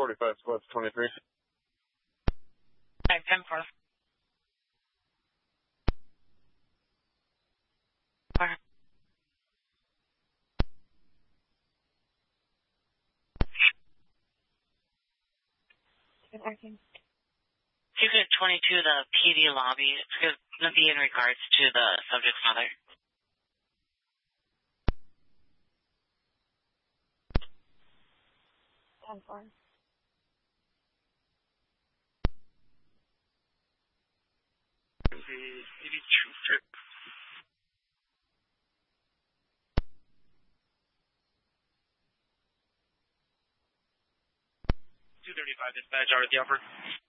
45 West 23. 10-4. Ticket 22, the PD lobby. It's going to be in regards to the subject's mother. Maybe 235 dispatch, out at the upper.